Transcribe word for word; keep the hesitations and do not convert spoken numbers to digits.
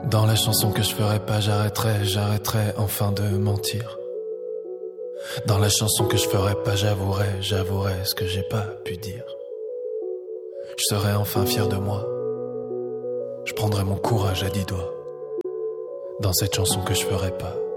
Dans la chanson que je ferai pas, j'arrêterai, j'arrêterai enfin de mentir. Dans la chanson que je ferai pas, j'avouerai, j'avouerai ce que j'ai pas pu dire. Je serai enfin fier de moi. Je prendrai mon courage à dix doigts. Dans cette chanson que je ferai pas.